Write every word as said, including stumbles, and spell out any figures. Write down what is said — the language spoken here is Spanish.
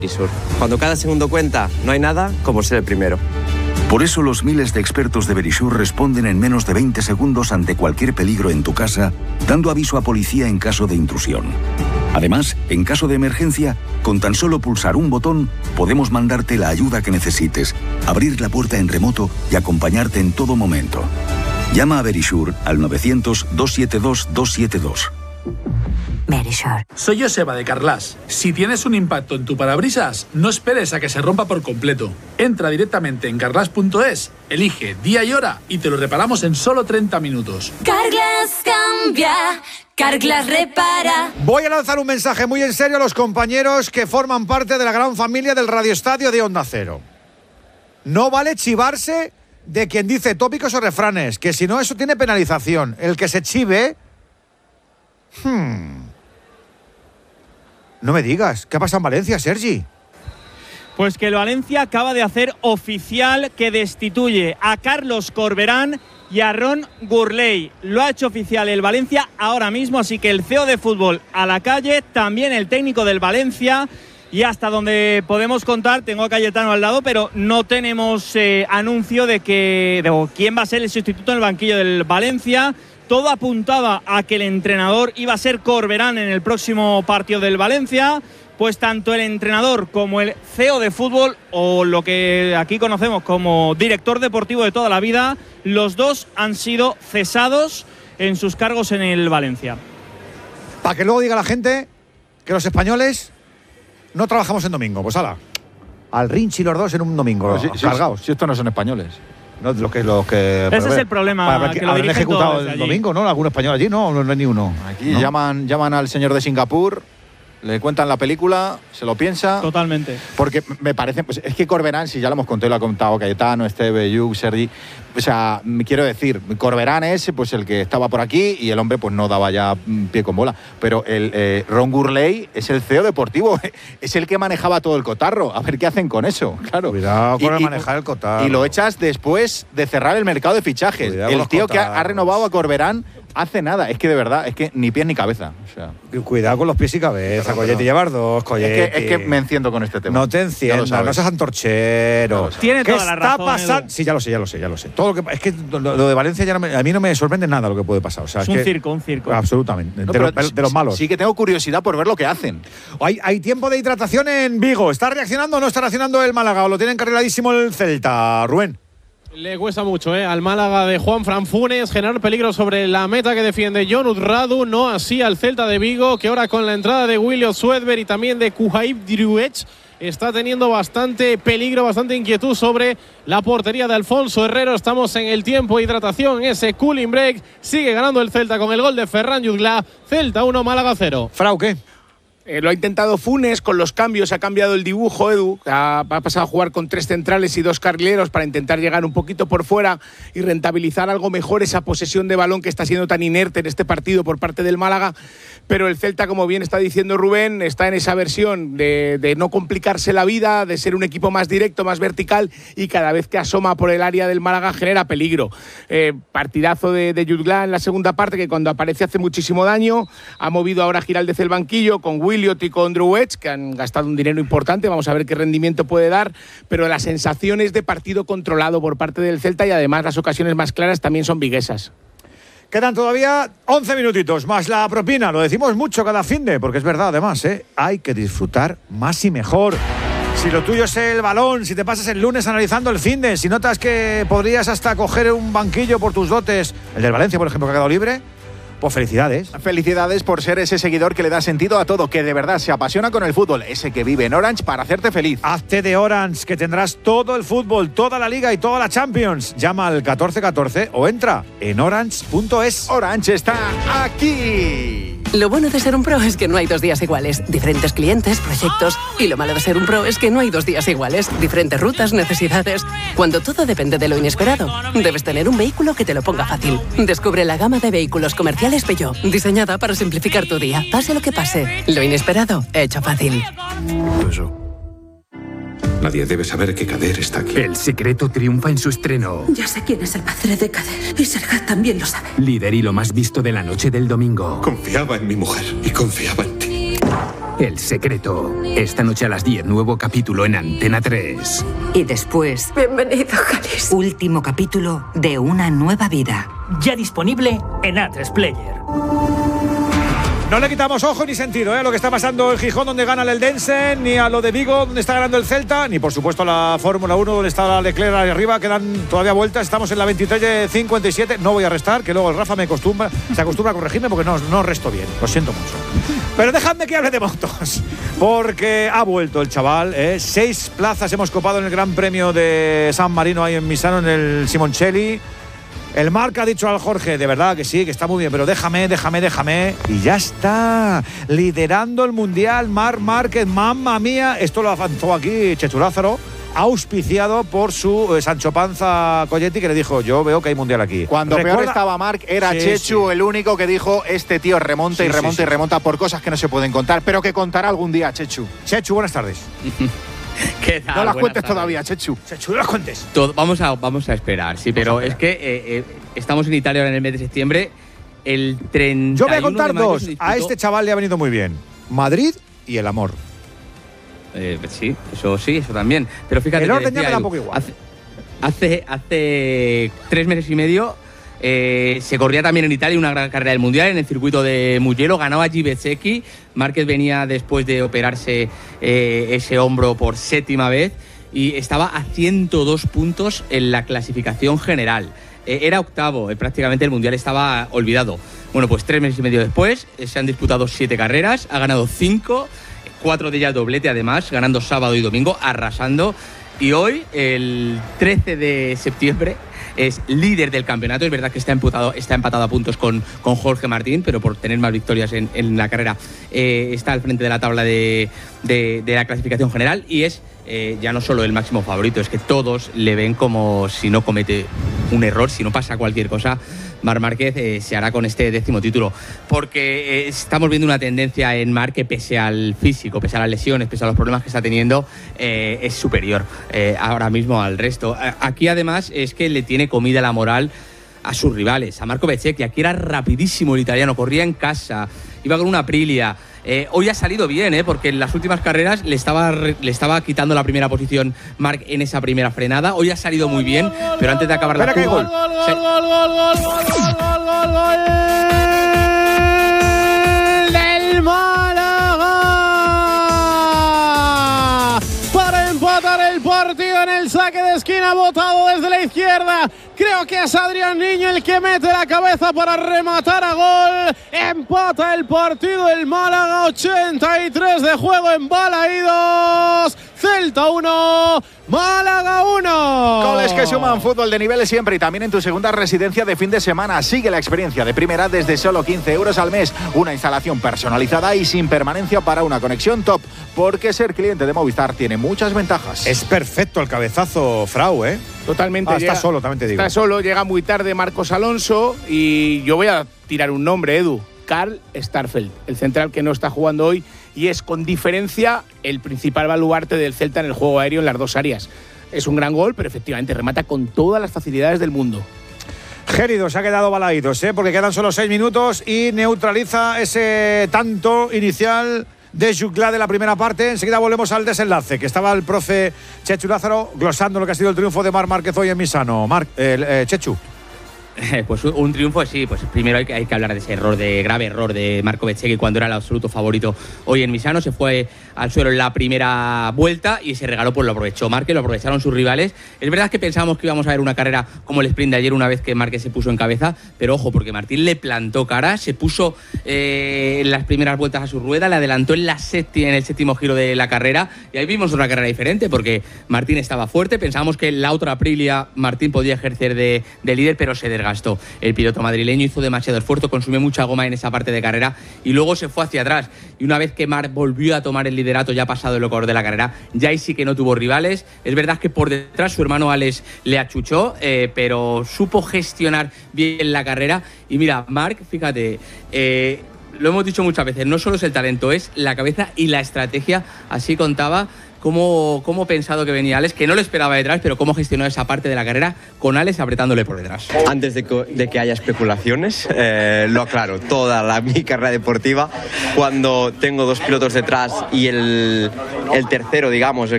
Verisur. Cuando cada segundo cuenta, no hay nada como ser el primero. Por eso los miles de expertos de Verisur responden en menos de veinte segundos ante cualquier peligro en tu casa, dando aviso a policía en caso de intrusión. Además, en caso de emergencia, con tan solo pulsar un botón, podemos mandarte la ayuda que necesites, abrir la puerta en remoto y acompañarte en todo momento. Llama a Verisur al novecientos, doscientos setenta y dos, doscientos setenta y dos. Verisur. Soy Joseba de Carglass. Si tienes un impacto en tu parabrisas, no esperes a que se rompa por completo. Entra directamente en carglass punto es, elige día y hora y te lo reparamos en solo treinta minutos. Carglass cambia, Carglass repara. Voy a lanzar un mensaje muy en serio a los compañeros que forman parte de la gran familia del Radio Estadio de Onda Cero. No vale chivarse de quien dice tópicos o refranes, que si no eso tiene penalización. El que se chive... Hmm... No me digas, ¿qué ha pasado en Valencia, Sergi? Pues que el Valencia acaba de hacer oficial que destituye a Carlos Corberán y a Ron Gurley. Lo ha hecho oficial el Valencia ahora mismo, así que el C E O de fútbol a la calle, también el técnico del Valencia. Y hasta donde podemos contar, tengo a Cayetano al lado, pero no tenemos eh, anuncio de que de quién va a ser el sustituto en el banquillo del Valencia. Todo apuntaba a que el entrenador iba a ser Corberán en el próximo partido del Valencia. Pues tanto el entrenador como el C E O de fútbol, o lo que aquí conocemos como director deportivo de toda la vida, los dos han sido cesados en sus cargos en el Valencia. Para que luego diga la gente que los españoles no trabajamos en domingo. Pues ala, al Rinchi los dos en un domingo, si, cargados. Si, si estos no son españoles. No, los que, los que, Ese es el problema. Para, que, que habrán ejecutado el allí. domingo, ¿no? ¿Algún español allí? No, no, no hay ni uno. Aquí ¿no? llaman, llaman al señor de Singapur, le cuentan la película, se lo piensa. Totalmente. Porque me parece, pues es que Corberán, si ya lo hemos contado y lo ha contado Cayetano, Esteve, Yuk, Sergi, o sea, me quiero decir, Corberán es pues el que estaba por aquí y el hombre pues no daba ya pie con bola. Pero el eh, Ron Gurley es el C E O deportivo, es el que manejaba todo el cotarro. A ver qué hacen con eso, claro. Cuidado con y, el y, manejar el cotarro. Y lo echas después de cerrar el mercado de fichajes. Cuidado el tío que ha, ha renovado a Corberán hace nada. Es que de verdad, es que ni pies ni cabeza. O sea, cuidado con los pies y cabeza, Colleti. Llevar dos, Colleti. Es que, es que me enciendo con este tema. No te enciendas, no seas antorchero. Tiene ¿Qué toda la está razón, pasando? Sí, ya lo sé, ya lo sé, ya lo sé. Todo lo que, es que lo, lo de Valencia ya no me, a mí no me sorprende nada lo que puede pasar. O sea, es, es un que, circo, un circo. Absolutamente. No, de, pero los, de los malos. Sí que tengo curiosidad por ver lo que hacen. Hay, hay tiempo de hidratación en Vigo. ¿Está reaccionando o no está reaccionando el Málaga? ¿O lo tiene encarriladísimo el Celta? Rubén. Le cuesta mucho ¿eh? al Málaga de Juanfran Funes generar peligro sobre la meta que defiende Jonut Radu, no así al Celta de Vigo, que ahora con la entrada de William Swedberg y también de Kuhaib Driouech está teniendo bastante peligro, bastante inquietud sobre la portería de Alfonso Herrero. Estamos en el tiempo de hidratación, ese cooling break. Sigue ganando el Celta con el gol de Ferran Jutgla. Celta uno, Málaga cero. Frau, ¿qué? Eh, lo ha intentado Funes con los cambios, ha cambiado el dibujo, Edu. Ha, ha pasado a jugar con tres centrales y dos carrileros para intentar llegar un poquito por fuera y rentabilizar algo mejor esa posesión de balón que está siendo tan inerte en este partido por parte del Málaga. Pero el Celta, como bien está diciendo Rubén, está en esa versión de, de no complicarse la vida, de ser un equipo más directo, más vertical, y cada vez que asoma por el área del Málaga genera peligro. Eh, partidazo de, de Jutgla en la segunda parte, que cuando aparece hace muchísimo daño. Ha movido ahora a Giraldez el banquillo con Williot y con Driouech, que han gastado un dinero importante. Vamos a ver qué rendimiento puede dar, pero las sensaciones de partido controlado por parte del Celta, y además las ocasiones más claras también son viguesas. Quedan todavía once minutitos, más la propina. Lo decimos mucho cada finde, porque es verdad, además, ¿eh? Hay que disfrutar más y mejor. Si lo tuyo es el balón, si te pasas el lunes analizando el finde, si notas que podrías hasta coger un banquillo por tus dotes, el del Valencia, por ejemplo, que ha quedado libre, pues felicidades. Felicidades por ser ese seguidor que le da sentido a todo, que de verdad se apasiona con el fútbol, ese que vive en Orange para hacerte feliz. Hazte de Orange, que tendrás todo el fútbol, toda la Liga y toda la Champions. Llama al catorce catorce o entra en orange punto es. Orange está aquí. Lo bueno de ser un pro es que no hay dos días iguales. Diferentes clientes, proyectos. Y lo malo de ser un pro es que no hay dos días iguales. Diferentes rutas, necesidades. Cuando todo depende de lo inesperado, debes tener un vehículo que te lo ponga fácil. Descubre la gama de vehículos comerciales Peugeot, diseñada para simplificar tu día. Pase lo que pase, lo inesperado, hecho fácil. Eso. Nadie debe saber que Kader está aquí. El secreto triunfa en su estreno. Ya sé quién es el padre de Kader, y Serhat también lo sabe. Líder y lo más visto de la noche del domingo. Confiaba en mi mujer y confiaba en ti. El secreto. Esta noche a las diez, nuevo capítulo en Antena tres. Y después... Bienvenido, Calis. Último capítulo de Una nueva vida. Ya disponible en A tres Player. No le quitamos ojo ni sentido, ¿eh? A lo que está pasando en Gijón, donde gana el Eldense, ni a lo de Vigo, donde está ganando el Celta, ni por supuesto a la Fórmula uno, donde está la Leclerc ahí arriba. Quedan todavía vueltas, estamos en la veintitrés de cincuenta y siete. No voy a restar, que luego el Rafa me acostumbra, se acostumbra a corregirme porque no, no resto bien, lo siento mucho. Pero dejadme que hable de motos, porque ha vuelto el chaval, ¿eh? Seis plazas hemos copado en el Gran Premio de San Marino ahí en Misano, en el Simoncelli. El Marc ha dicho al Jorge, de verdad que sí, que está muy bien, pero déjame, déjame, déjame. Y ya está, liderando el Mundial, Marc Márquez, mamma mía. Esto lo avanzó aquí Chechu Lázaro, auspiciado por su eh, Sancho Panza Colletti, que le dijo, yo veo que hay Mundial aquí. Cuando Recuerda... peor estaba Marc, era sí, Chechu sí. el único que dijo, este tío remonta sí, y remonta sí, sí. y remonta por cosas que no se pueden contar, pero que contará algún día, Chechu. Chechu, buenas tardes. ¿Qué tal? No las Buenas cuentes tardes. todavía, Chechu. Chechu, no las cuentes. Todo, vamos, a, vamos a esperar, sí, pero es que eh, eh, estamos en Italia ahora en el mes de septiembre. El treinta y uno Yo voy a contar dos. Disputó... A este chaval le ha venido muy bien. Madrid y el amor. Eh, sí, eso sí, eso también. Pero fíjate, el orden ya me da un poco igual. Hace, hace, hace tres meses y medio eh, se corría también en Italia una gran carrera del Mundial en el circuito de Mugello. Ganaba Bezzecchi. Márquez venía después de operarse eh, ese hombro por séptima vez y estaba a ciento dos puntos en la clasificación general. Eh, era octavo, eh, prácticamente el Mundial estaba olvidado. Bueno, pues tres meses y medio después eh, se han disputado siete carreras, ha ganado cinco, cuatro de ellas doblete además, ganando sábado y domingo, arrasando. Y hoy, el trece de septiembre, es líder del campeonato. Es verdad que está empatado, está empatado a puntos con, con Jorge Martín, pero por tener más victorias en, en la carrera eh, está al frente de la tabla de, de, de la clasificación general y es eh, ya no solo el máximo favorito, es que todos le ven como si no comete un error, si no pasa cualquier cosa, Marc Márquez eh, se hará con este décimo título, porque eh, estamos viendo una tendencia en Marc que pese al físico, pese a las lesiones, pese a los problemas que está teniendo, eh, es superior eh, ahora mismo al resto. Aquí además es que le tiene comida la moral a sus rivales, a Marco Bezzecchi. Aquí era rapidísimo el italiano, corría en casa, iba con una Aprilia. Eh, hoy ha salido bien, eh, porque en las últimas carreras le estaba, le estaba quitando la primera posición Marc en esa primera frenada. Hoy ha salido muy bien, pero antes de acabar la curva... ¡Gol, gol, gol, gol, gol, gol, gol, gol, gol! ¡Del Málaga! Para empatar el partido en el saque de esquina, botado desde la izquierda. Creo que es Adrián Niño el que mete la cabeza para rematar a gol. Empata el partido el Málaga, ochenta y tres de juego en Balaídos. Celta uno, Málaga uno. Goles que suman, fútbol de nivel siempre y también en tu segunda residencia de fin de semana. Sigue la experiencia de primera desde solo quince euros al mes. Una instalación personalizada y sin permanencia para una conexión top. Porque ser cliente de Movistar tiene muchas ventajas. Es perfecto el cabezazo, Frau, ¿eh? Totalmente. Ah, llega, está solo, también te digo. Está solo, llega muy tarde Marcos Alonso y yo voy a tirar un nombre, Edu. Karl Starfelt, el central que no está jugando hoy y es con diferencia el principal baluarte del Celta en el juego aéreo en las dos áreas. Es un gran gol, pero efectivamente remata con todas las facilidades del mundo. Gérido se ha quedado Balaídos, ¿eh? Porque quedan solo seis minutos y neutraliza ese tanto inicial de Juclá de la primera parte. Enseguida volvemos al desenlace, que estaba el profe Chechu Lázaro glosando lo que ha sido el triunfo de Marc Márquez hoy en Misano. Mar, eh, eh, Chechu. Pues un triunfo, sí, pues primero hay que, hay que hablar de ese error, de grave error de Marco Bezzecchi cuando era el absoluto favorito hoy en Misano. Se fue al suelo en la primera vuelta y ese regalo pues lo aprovechó Márquez, lo aprovecharon sus rivales. Es verdad que pensábamos que íbamos a ver una carrera como el sprint de ayer una vez que Márquez se puso en cabeza, pero ojo, porque Martín le plantó cara, se puso eh, en las primeras vueltas a su rueda, le adelantó en, la séptima, en el séptimo giro de la carrera y ahí vimos una carrera diferente porque Martín estaba fuerte, pensábamos que en la otra Aprilia Martín podía ejercer de, de líder, pero se desgastó. El piloto madrileño hizo demasiado esfuerzo, consumió mucha goma en esa parte de carrera y luego se fue hacia atrás. Y una vez que Marc volvió a tomar el liderato ya pasado el locor de la carrera, ya ahí sí que no tuvo rivales. Es verdad que por detrás su hermano Alex le achuchó, eh, pero supo gestionar bien la carrera. Y mira, Marc, fíjate, eh, lo hemos dicho muchas veces, no solo es el talento, es la cabeza y la estrategia. Así contaba cómo, cómo pensado que venía Alex, que no lo esperaba detrás, pero cómo gestionó esa parte de la carrera con Alex apretándole por detrás. Antes de que, de que haya especulaciones, eh, lo aclaro, toda la, mi carrera deportiva, cuando tengo dos pilotos detrás y el, el tercero, digamos, el